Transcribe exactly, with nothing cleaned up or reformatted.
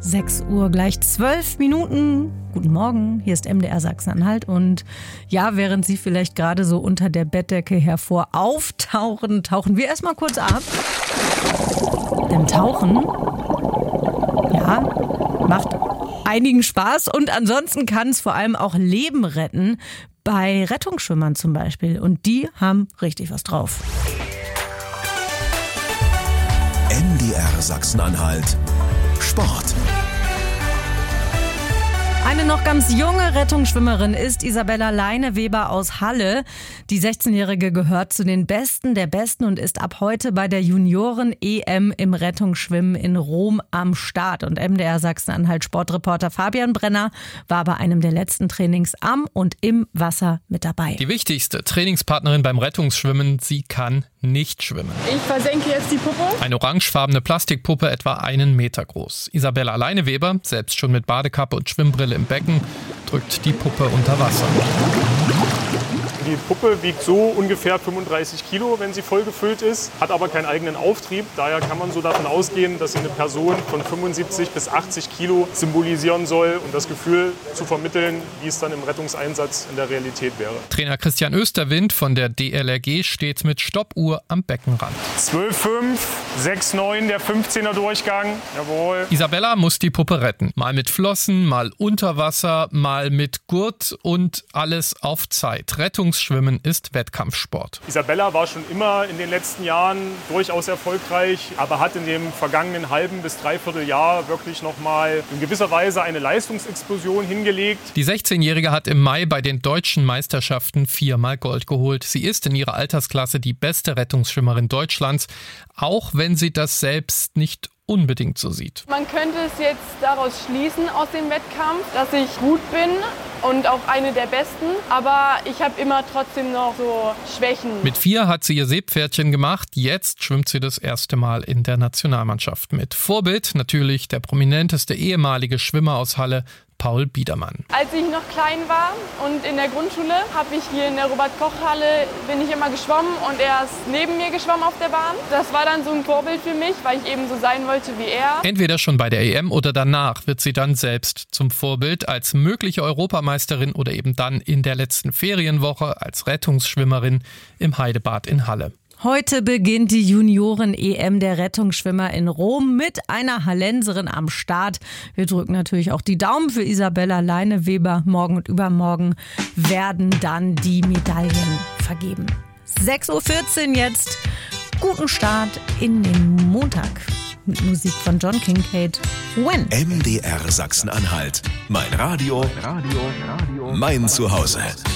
sechs Uhr gleich zwölf Minuten. Guten Morgen, hier ist M D R Sachsen-Anhalt und ja, während Sie vielleicht gerade so unter der Bettdecke hervor auftauchen, tauchen wir erstmal kurz ab. Denn Tauchen, ja, macht einigen Spaß und ansonsten kann es vor allem auch Leben retten, bei Rettungsschwimmern zum Beispiel, und die haben richtig was drauf. M D R Sachsen-Anhalt Sport. Eine noch ganz junge Rettungsschwimmerin ist Isabella Leineweber aus Halle. Die sechzehnjährige gehört zu den Besten der Besten und ist ab heute bei der Junioren-E M im Rettungsschwimmen in Rom am Start. Und M D R Sachsen-Anhalt Sportreporter Fabian Brenner war bei einem der letzten Trainings am und im Wasser mit dabei. Die wichtigste Trainingspartnerin beim Rettungsschwimmen, sie kann nicht schwimmen. Ich versenke jetzt die Puppe. Eine orangefarbene Plastikpuppe, etwa einen Meter groß. Isabella Leineweber, selbst schon mit Badekappe und Schwimmbrille im Becken, drückt die Puppe unter Wasser. Die Puppe wiegt so ungefähr fünfunddreißig Kilo, wenn sie voll gefüllt ist, hat aber keinen eigenen Auftrieb. Daher kann man so davon ausgehen, dass sie eine Person von fünfundsiebzig bis achtzig Kilo symbolisieren soll und das Gefühl zu vermitteln, wie es dann im Rettungseinsatz in der Realität wäre. Trainer Christian Österwind von der D L R G steht mit Stoppuhr am Beckenrand. zwölf fünf, sechs neun, der fünfzehner Durchgang. Jawohl. Isabella muss die Puppe retten. Mal mit Flossen, mal unter Wasser, mal mit Gurt und alles auf Zeit. Rettungs Schwimmen ist Wettkampfsport. Isabella war schon immer in den letzten Jahren durchaus erfolgreich, aber hat in dem vergangenen halben bis dreiviertel Jahr wirklich nochmal in gewisser Weise eine Leistungsexplosion hingelegt. Die sechzehnjährige hat im Mai bei den deutschen Meisterschaften viermal Gold geholt. Sie ist in ihrer Altersklasse die beste Rettungsschwimmerin Deutschlands, auch wenn sie das selbst nicht unbedingt so sieht. Man könnte es jetzt daraus schließen aus dem Wettkampf, dass ich gut bin und auch eine der Besten, aber ich habe immer trotzdem noch so Schwächen. Mit vier hat sie ihr Seepferdchen gemacht, jetzt schwimmt sie das erste Mal in der Nationalmannschaft mit. Vorbild natürlich der prominenteste ehemalige Schwimmer aus Halle, Paul Biedermann. Als ich noch klein war und in der Grundschule, habe ich hier in der Robert-Koch-Halle, bin ich immer geschwommen und er ist neben mir geschwommen auf der Bahn. Das war dann so ein Vorbild für mich, weil ich eben so sein wollte wie er. Entweder schon bei der E M oder danach wird sie dann selbst zum Vorbild als mögliche Europameisterin oder eben dann in der letzten Ferienwoche als Rettungsschwimmerin im Heidebad in Halle. Heute beginnt die Junioren-E M der Rettungsschwimmer in Rom mit einer Hallenserin am Start. Wir drücken natürlich auch die Daumen für Isabella Leineweber. Morgen und übermorgen werden dann die Medaillen vergeben. sechs Uhr vierzehn jetzt. Guten Start in den Montag. Mit Musik von John Kincade. When? M D R Sachsen-Anhalt. Mein Radio, mein Zuhause.